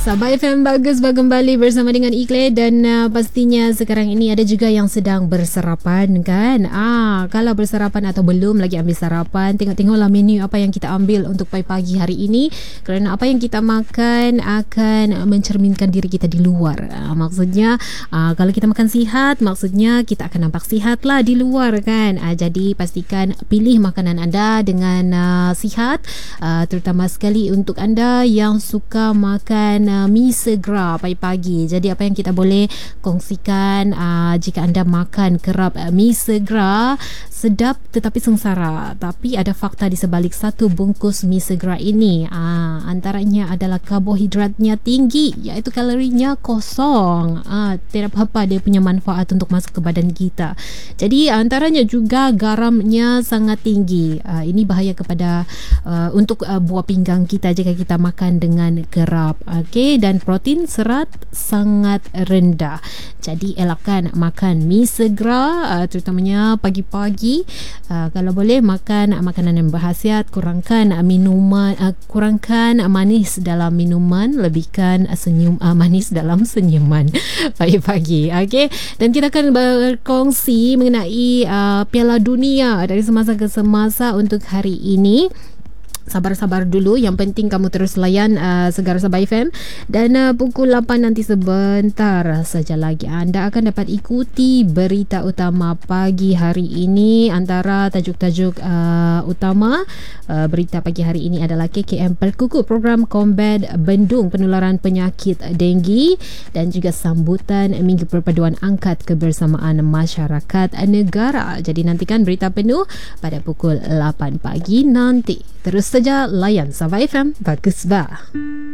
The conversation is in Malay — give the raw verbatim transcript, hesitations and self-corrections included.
Sabah F M bagus kembali bersama dengan Ikle dan uh, pastinya sekarang ini ada juga yang sedang bersarapan kan. Ah, kalau bersarapan atau belum lagi ambil sarapan, tengok-tengoklah menu apa yang kita ambil untuk pagi-pagi hari ini, kerana apa yang kita makan akan mencerminkan diri kita di luar. Ah, maksudnya ah, kalau kita makan sihat, maksudnya kita akan nampak sihat lah di luar kan. Ah, jadi pastikan pilih makanan anda dengan uh, sihat, uh, terutama sekali untuk anda yang suka makan uh, mi segera pagi-pagi. Jadi apa yang kita boleh kongsikan, uh, jika anda makan kerap uh, mi segera, sedap tetapi sengsara. Tapi ada fakta di sebalik satu bungkus mi segera ini. Uh, antaranya adalah karbohidratnya tinggi, iaitu kalorinya kosong. Uh, tidak apa-apa, dia punya manfaat untuk masuk ke badan kita. Jadi antaranya juga garamnya sangat tinggi. Uh, ini bahaya kepada uh, untuk uh, buah pinggang kita jika kita makan dengan kerap. Okey, dan protein serat sangat rendah. Jadi elakkan makan mi segera, uh, terutamanya pagi-pagi. Uh, kalau boleh makan uh, makanan yang berkhasiat, kurangkan uh, minuman, uh, kurangkan uh, manis dalam minuman, lebihkan uh, senyum uh, manis dalam senyuman pagi-pagi. Okey, dan kita akan berkongsi mengenai uh, Piala Dunia dari semasa ke semasa untuk hari ini. Sabar-sabar dulu, yang penting kamu terus layan uh, Segar Sabah F M. Dan uh, pukul lapan nanti sebentar saja lagi anda akan dapat ikuti berita utama pagi hari ini. Antara tajuk-tajuk uh, utama uh, berita pagi hari ini adalah K K M perkukuh program Combat Bendung Penularan Penyakit Denggi, dan juga sambutan Minggu Perpaduan Angkat Kebersamaan Masyarakat Negara. Jadi nantikan berita penuh pada pukul lapan pagi nanti. Terus saja layan Sabah F M, bagus bah.